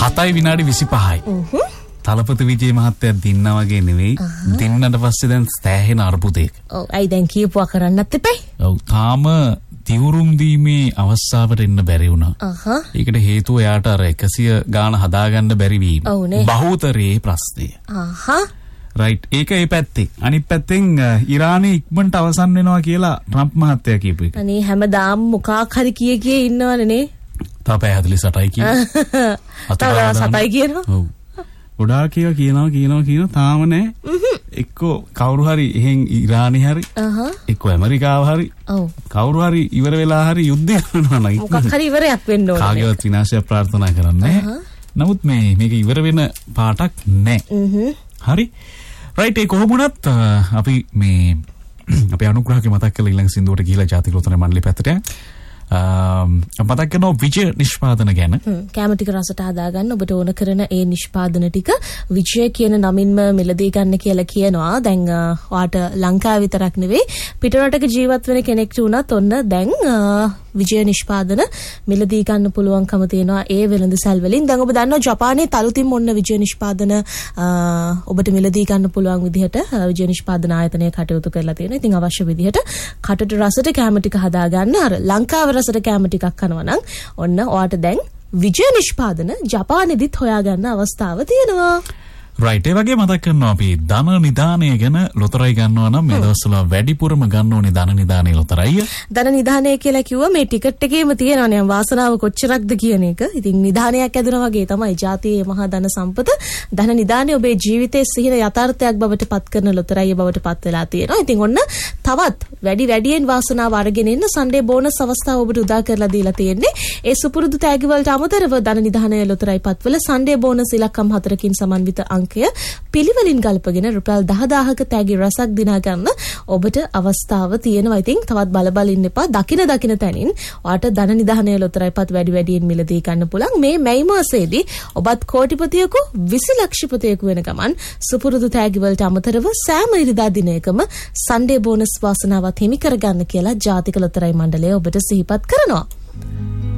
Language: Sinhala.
7:25. තලපති විජේ මහත්තයා දින්නා වගේ නෙවෙයි. දින්නට පස්සේ දැන් ස්තෑහෙන අර්බුදයක. ඔව් අයි දැන් කියපුවා කරන්නත් එපයි. ඔව් තාම දිවුරුම් දීමේ අවස්ථාවට එන්න බැරි වුණා. ඒකට හේතුව එයාට අර 100 ගාන හදාගන්න බැරි වීම. බහුතරයේ ප්‍රශ්නය. රයිට් ඒක ඒ පැත්තේ. අනිත් පැත්තෙන් ඉරානයේ ඉක්මනට අවසන් වෙනවා කියලා ට්‍රම්ප් මහත්තයා කියපු එක. අනේ හැමදාම මොකක් හරි කිය ඉන්නවනේ නේ. තාපය 48යි කියනවා. අතවලා 7යි කියනවා. ඔව්. ගොඩාක් කියනවා තාම නෑ. එක්කෝ කවුරු හරි එහෙන් ඉරානි හරි එක්කෝ ඇමරිකාව හරි කවුරු හරි ඉවර වෙලා හරි යුද්ධය කරනවා නම් මොකක් හරි ඉවරයක් වෙන්න ඕනේ. කාගේවත් විනාශයක් ප්‍රාර්ථනා කරන්නේ නමුත් මේක ඉවර වෙන පාටක් නෑ. හරි රයිට් ඒ කොහොමුණත් අපි මේ අපේ අනුග්‍රහකේ මතක් කරලා ඊළඟ සින්දුවට ගිහිලා ජාතික ලෝතන මණ්ඩලෙ පැත්තට මතක් කරනවා විජය නිෂ්පාදන ගැන. කැම ටික රසට හදාගන්න ඔබට ඕන කරන ඒ නිෂ්පාදන ටික විජය කියන නමින්ම මිලදී ගන්න කියලා කියනවා. දැන් ඔයාට ලංකාව විතරක් නෙවෙයි පිටරටක ජීවත් වෙන කෙනෙක්ට උනත් ඔන්න දැන් විජය නිෂ්පාදන මිලදී ගන්න පුළුවන්කම තියෙනවා ඒ වෙළඳසැල් වලින්. දැන් ඔබ දන්නවා ජපානයේ තලුතින් ඔන්න විජය නිෂ්පාදන ඔබට මිලදී ගන්න පුළුවන් විදිහට විජය නිෂ්පාදන ආයතනය කටයුතු කරලා තියෙනවා. ඉතින් අවශ්‍ය විදිහට කටට රසට කැම ටික හදාගන්න අර ලංකාව රසට කැම ටිකක් කනවා නම් ඔන්න ඔයාට දැන් විජය නිෂ්පාදන ජපානයේදීත් හොයාගන්න අවස්ථාව තියෙනවා. රයිට් ඒ වගේ මතක් කරනවා අපි ධන නිදානය ගැන ලොතරැයි ගන්නවා නම් මේ දවස්වල වැඩිපුරම ගන්න ඕනේ ධන නිදානයේ ලොතරැයි. ධන නිදානය කියලා කිව්වා මේ ටිකට් එකේම තියෙනවනේ වාසනාව කොච්චරක්ද කියන එක. ඉතින් නිදානයක් ඇදුනා වගේ තමයි ජාතියේ මහා ධන සම්පත. ධන නිදානය ඔබේ ජීවිතයේ සිහින යථාර්ථයක් බවට පත් කරන ලොතරැයි බවට පත් වෙලා තියෙනවා. ඉතින් ඔන්න තවත් වැඩියෙන් වාසනාව අරගෙන ඉන්න සන්ඩේ බෝනස් අවස්ථාව ඔබට උදා කරලා දීලා තියෙන්නේ. ඒ සුපුරුදු තෑගි වලට අමතරව ධන නිදානය ලොතරැයි පත්වල සන්ඩේ බෝනස් ඉලක්කම් 4කින් සමන්විත පිළිවෙලින් ගල්පගෙන රුපියල් 10000ක තෑගි රසක් දිනා ගන්න ඔබට අවස්ථාව තියෙනවා. ඉතින් තවත් බල ඉන්න එපා. දකින තැනින් ඔයාට ධන නිදානය ලොතරැයිපත් වැඩියෙන් මිලදී ගන්න පුළුවන්. මේ මැයි මාසයේදී ඔබත් කෝටිපතියෙකු 20 ලක්ෂපතියෙකු වෙන ගමන් සුපුරුදු තෑගි වලට අමතරව සෑම ඉරිදා දිනයකම සන්ඩේ බෝනස් වාසනාවත් හිමි කරගන්න කියලා ජාතික ලොතරැයි මණ්ඩලය ඔබට සිහිපත් කරනවා.